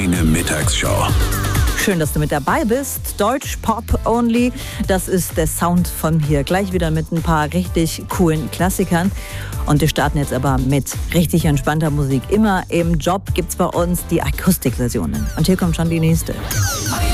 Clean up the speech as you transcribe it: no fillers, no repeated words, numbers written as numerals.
Deine Mittagsshow. Schön, dass du mit dabei bist. Deutsch Pop Only, das ist der Sound von hier. Gleich wieder mit ein paar richtig coolen Klassikern. Und wir starten jetzt aber mit richtig entspannter Musik. Immer im Job gibt's bei uns die Akustikversionen. Und hier kommt schon die nächste.